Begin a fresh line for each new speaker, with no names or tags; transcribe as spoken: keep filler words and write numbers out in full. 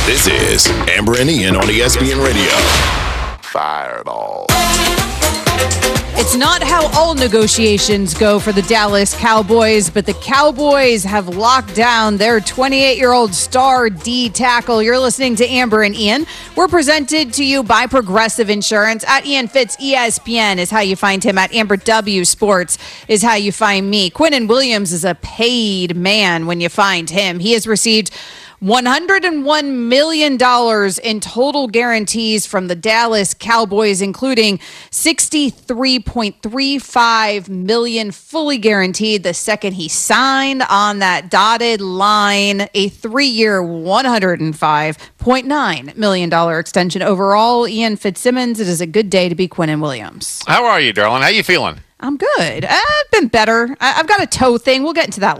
This is Amber and Ian on E S P N Radio. Fireball.
It's not how all negotiations go for the Dallas Cowboys, but the Cowboys have locked down their twenty-eight-year-old star D tackle. You're listening to Amber and Ian. We're presented to you by Progressive Insurance. At Ian Fitz, E S P N is how you find him. At Amber W Sports is how you find me. Quinnen Williams is a paid man when you find him. He has received one hundred one million dollars in total guarantees from the Dallas Cowboys, including sixty-three point three five million dollars fully guaranteed the second he signed on that dotted line, a three-year, one hundred five point nine million dollars extension overall. Ian Fitzsimmons, it is a good day to be Quinnen Williams.
How are you, darling? How you feeling?
I'm good. I've been better. I- I've got a toe thing. We'll get into that